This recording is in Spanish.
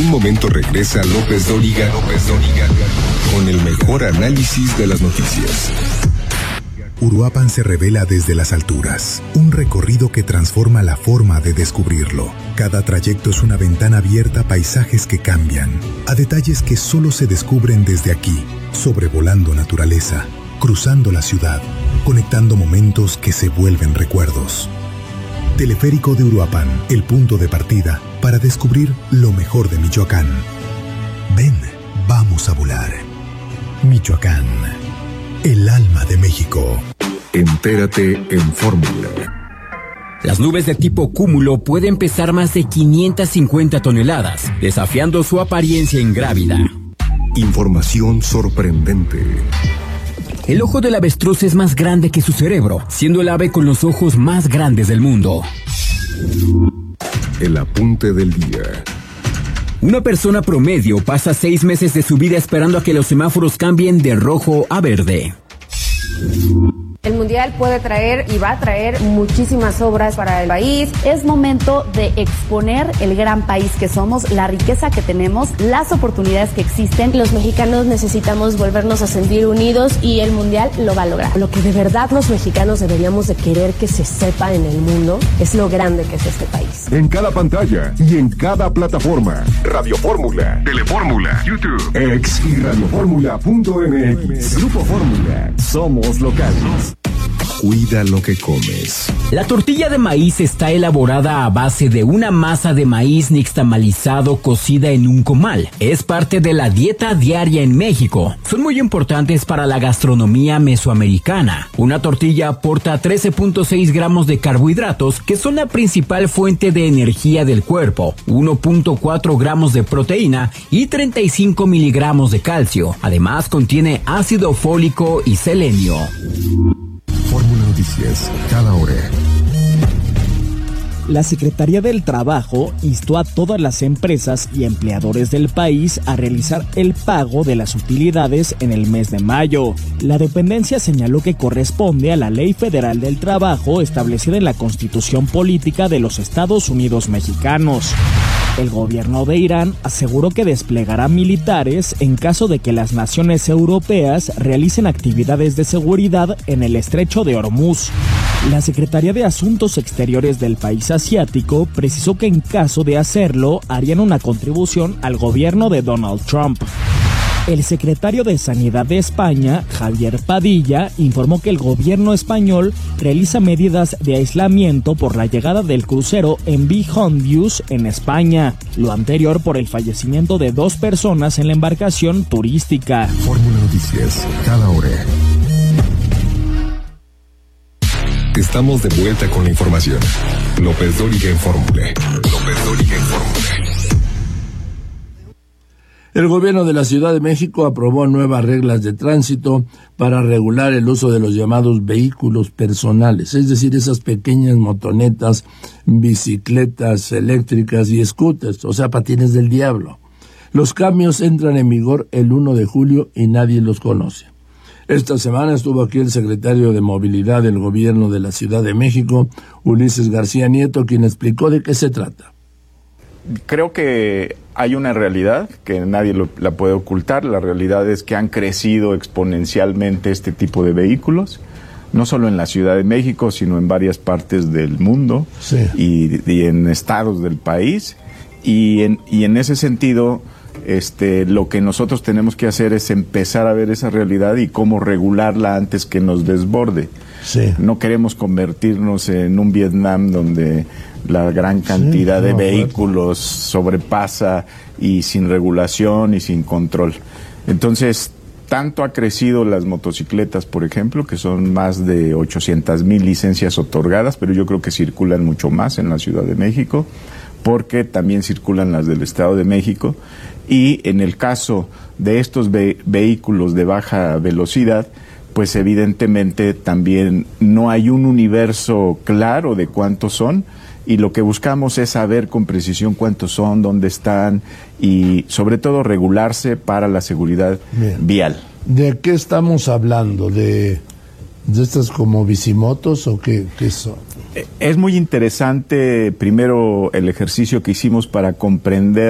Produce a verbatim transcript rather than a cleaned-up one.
un momento regresa López Dóriga, López Dóriga, con el mejor análisis de las noticias. Uruapan se revela desde las alturas, un recorrido que transforma la forma de descubrirlo. Cada trayecto es una ventana abierta a paisajes que cambian, a detalles que solo se descubren desde aquí, sobrevolando naturaleza, cruzando la ciudad, conectando momentos que se vuelven recuerdos. Teleférico de Uruapan, el punto de partida para descubrir lo mejor de Michoacán. Ven, vamos a volar. Michoacán, el alma de México. Entérate en Fórmula. Las nubes de tipo cúmulo pueden pesar más de quinientas cincuenta toneladas, desafiando su apariencia ingrávida. Información sorprendente. El ojo del avestruz es más grande que su cerebro, siendo el ave con los ojos más grandes del mundo. El apunte del día. Una persona promedio pasa seis meses de su vida esperando a que los semáforos cambien de rojo a verde. El Mundial puede traer y va a traer muchísimas obras para el país. Es momento de exponer el gran país que somos, la riqueza que tenemos, las oportunidades que existen. Los mexicanos necesitamos volvernos a sentir unidos y el Mundial lo va a lograr. Lo que de verdad los mexicanos deberíamos de querer que se sepa en el mundo es lo grande que es este país. En cada pantalla y en cada plataforma. Radio Fórmula, Telefórmula, YouTube, X y radiofórmula punto m x. Grupo Fórmula. Somos locales. Cuida lo que comes. La tortilla de maíz está elaborada a base de una masa de maíz nixtamalizado cocida en un comal. Es parte de la dieta diaria en México. Son muy importantes para la gastronomía mesoamericana. Una tortilla aporta trece punto seis gramos de carbohidratos, que son la principal fuente de energía del cuerpo, uno punto cuatro gramos de proteína y treinta y cinco miligramos de calcio. Además, contiene ácido fólico y selenio. Fórmula Noticias, cada hora. La Secretaría del Trabajo instó a todas las empresas y empleadores del país a realizar el pago de las utilidades en el mes de mayo. La dependencia señaló que corresponde a la Ley Federal del Trabajo establecida en la Constitución Política de los Estados Unidos Mexicanos. El gobierno de Irán aseguró que desplegará militares en caso de que las naciones europeas realicen actividades de seguridad en el estrecho de Hormuz. La Secretaría de Asuntos Exteriores del país asiático precisó que en caso de hacerlo harían una contribución al gobierno de Donald Trump. El secretario de Sanidad de España, Javier Padilla, informó que el gobierno español realiza medidas de aislamiento por la llegada del crucero M V Hondius en España, lo anterior por el fallecimiento de dos personas en la embarcación turística. Fórmula Noticias, cada hora. Estamos de vuelta con la información. López Dóriga en Fórmula. López Dóriga en Fórmula. El gobierno de la Ciudad de México aprobó nuevas reglas de tránsito para regular el uso de los llamados vehículos personales, es decir, esas pequeñas motonetas, bicicletas eléctricas y scooters, o sea, patines del diablo. Los cambios entran en vigor el primero de julio y nadie los conoce. Esta semana estuvo aquí el secretario de Movilidad del Gobierno de la Ciudad de México, Ulises García Nieto, quien explicó de qué se trata. Creo que hay una realidad que nadie lo, la puede ocultar. La realidad es que han crecido exponencialmente este tipo de vehículos, no solo en la Ciudad de México, sino en varias partes del mundo, sí. y, y en estados del país. Y en, y en ese sentido, este, lo que nosotros tenemos que hacer es empezar a ver esa realidad y cómo regularla antes que nos desborde. Sí. No queremos convertirnos en un Vietnam donde la gran cantidad sí, no, de vehículos sobrepasa y sin regulación y sin control. Entonces, tanto ha crecido las motocicletas, por ejemplo, que son más de ochocientas mil licencias otorgadas, pero yo creo que circulan mucho más en la Ciudad de México, porque también circulan las del Estado de México. Y en el caso de estos ve- vehículos de baja velocidad, pues evidentemente también no hay un universo claro de cuántos son, y lo que buscamos es saber con precisión cuántos son, dónde están, y sobre todo regularse para la seguridad Bien. vial. ¿De qué estamos hablando? ¿De, de estas como bicimotos o qué, qué son? Es muy interesante, primero, el ejercicio que hicimos para comprender